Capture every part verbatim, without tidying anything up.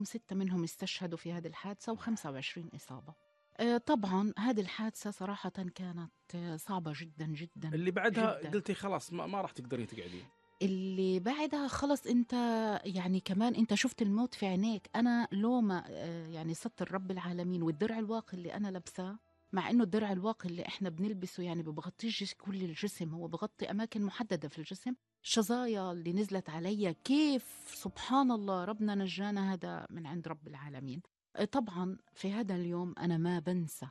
ستة منهم استشهدوا في هذه الحادثة وخمسة وعشرين إصابة. آه، طبعا هذه الحادثة صراحة كانت آه، صعبة جدا جدا اللي بعدها جدا. قلتي خلاص ما, ما راح تقدرين تقعدين. اللي بعدها خلص انت يعني كمان انت شفت الموت في عينيك. انا لو ما آه، يعني ستر رب العالمين والدرع الواقي اللي انا لابساه، مع انه الدرع الواقي اللي احنا بنلبسه يعني ببغطيش كل الجسم، هو بغطي اماكن محدده في الجسم. الشظايا اللي نزلت علي كيف سبحان الله ربنا نجانا، هذا من عند رب العالمين. آه، طبعا في هذا اليوم انا ما بنسى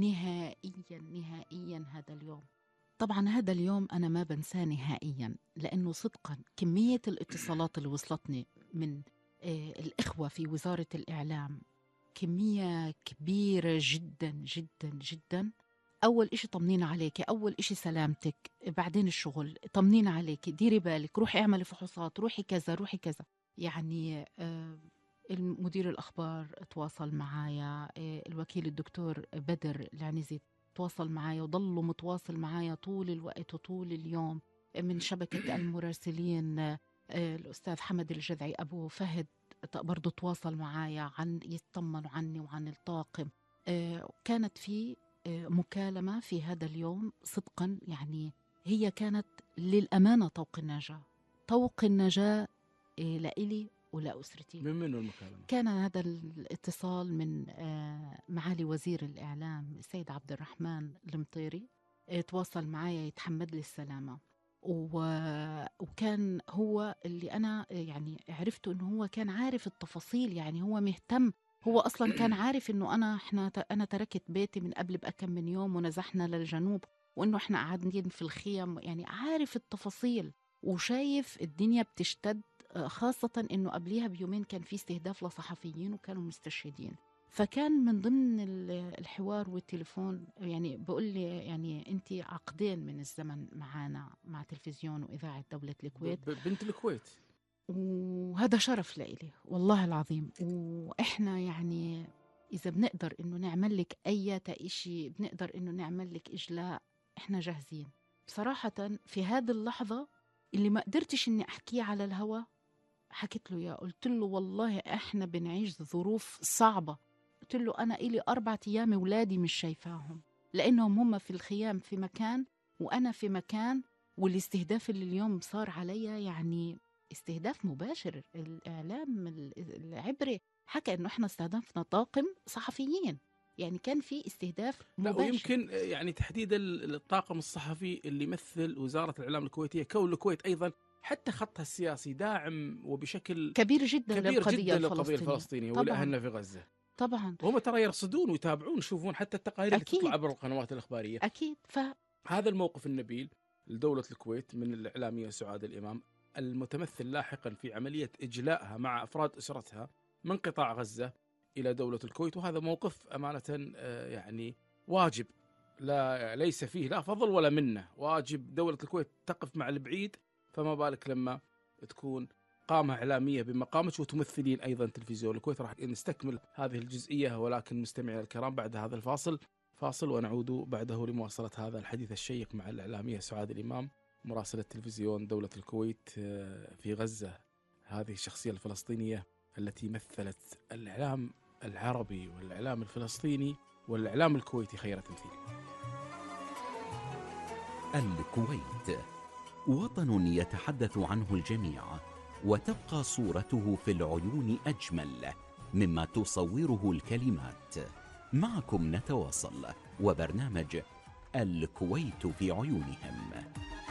نهائيا نهائيا هذا اليوم. طبعا هذا اليوم أنا ما بنساه نهائيا، لأنه صدقا كمية الاتصالات اللي وصلتني من آه، الإخوة في وزارة الإعلام كمية كبيرة جدا جدا جدا. أول إشي طمنين عليك، أول إشي سلامتك، بعدين الشغل، طمنين عليك، ديري بالك، روحي اعملي فحوصات، روحي كذا روحي كذا. يعني آه، المدير الأخبار تواصل معايا، آه، الوكيل الدكتور بدر العنزي تواصل معايا وضلوا متواصل معايا طول الوقت وطول اليوم. من شبكة المراسلين آه، الأستاذ حمد الجذعي أبو فهد برضو تواصل معايا عن يطمنوا عني وعن الطاقم. آه، كانت في آه، مكالمة في هذا اليوم صدقا، يعني هي كانت للأمانة طوق النجاة، طوق النجاة آه، لإلي ولأسرتي. من منو المكالمة؟ كان هذا الاتصال من آه، معالي وزير الإعلام السيد عبد الرحمن المطيري. آه، تواصل معايا يتحمد لي السلامة. و- وكان هو اللي أنا آه، يعني عرفته إنه هو كان عارف التفاصيل، يعني هو مهتم. هو أصلا كان عارف إنه أنا إحنا ت- أنا تركت بيتي من قبل بكم من يوم ونزحنا للجنوب، وإنه إحنا قاعدين في الخيم، يعني عارف التفاصيل وشايف الدنيا بتشتد. آه، خاصة إنه قبليها بيومين كان في استهداف لصحفيين وكانوا مستشهدين. فكان من ضمن ال- الحوار والتليفون يعني بقول لي يعني أنت عقدين من الزمن معانا مع تلفزيون وإذاعة دولة الكويت، ب- ب- بنت الكويت. وهذا شرف لإلي والله العظيم. وإحنا يعني إذا بنقدر إنه نعمل لك أي إشي، بنقدر إنه نعمل لك إجلاء، إحنا جاهزين. بصراحة في هذه اللحظة اللي ما قدرتش إني أحكيه على الهوا، حكيت له يا قلت له والله إحنا بنعيش ظروف صعبة. قلت له أنا إلي أربعة أيام ولادي مش شايفاهم، لأنهم هم في الخيام في مكان وأنا في مكان. والاستهداف اللي اليوم صار عليا يعني استهداف مباشر. الإعلام العبري حكى إنه إحنا استهدفنا طاقم صحفيين، يعني كان في استهداف لا، مباشر. ويمكن يعني تحديد ال- الطاقم الصحفي اللي يمثل وزارة الإعلام الكويتية، كون الكويت أيضا حتى خطها السياسي داعم وبشكل كبير جدا كبير للقضية جدا للقضية الفلسطينية. الفلسطينية طبعا ولأهلنا في غزة. طبعا. وهم ترى يرصدون ويتابعون، يشوفون حتى التقارير اللي تطلع أكيد عبر القنوات الإخبارية. أكيد. ف هذا الموقف النبيل لدولة الكويت من الإعلامية سعاد الإمام، المتمثل لاحقا في عملية إجلائها مع أفراد أسرتها من قطاع غزة إلى دولة الكويت، وهذا موقف أمانة آه، يعني واجب، لا ليس فيه لا فضل ولا منة، واجب دولة الكويت تقف مع البعيد، فما بالك لما تكون قامة إعلامية بمقامك وتمثلين أيضا تلفزيون الكويت. راح نستكمل هذه الجزئية، ولكن مستمعي الكرام بعد هذا الفاصل فاصل ونعود بعده لمواصلة هذا الحديث الشيق مع الإعلامية سعاد الإمام مراسلة تلفزيون دولة الكويت في غزة، هذه الشخصية الفلسطينية التي مثلت الإعلام العربي والإعلام الفلسطيني والإعلام الكويتي خير تمثيل. الكويت وطن يتحدث عنه الجميع، وتبقى صورته في العيون أجمل مما تصوره الكلمات. معكم نتواصل وبرنامج الكويت في عيونهم.